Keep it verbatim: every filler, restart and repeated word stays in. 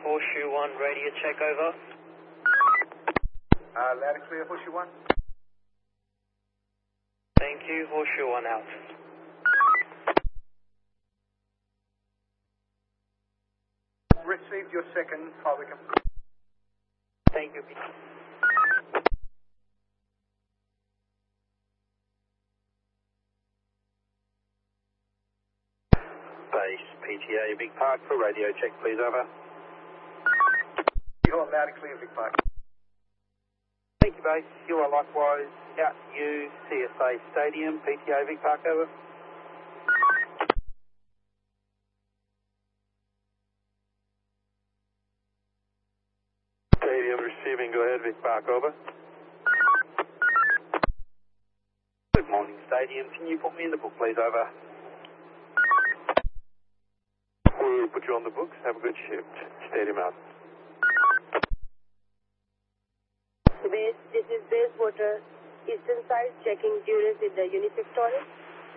Horseshoe one, radio check over. Uh, loud and clear, Horseshoe one. Thank you, Horseshoe one out. Received your second, highway complete. Thank you. Base P T A Vic Park for radio check, please, over. You are loud and clear, Vic Park. Thank you, base. You are likewise out U C S A Stadium, P T A Vic Park, over. Stadium receiving, go ahead, Vic Park, over. Good morning, Stadium. Can you put me in the book, please, over? We'll put you on the books. Have a good shift. Stadium out. Base, this is Bayswater, eastern side, checking Juris with the Unifix toilet.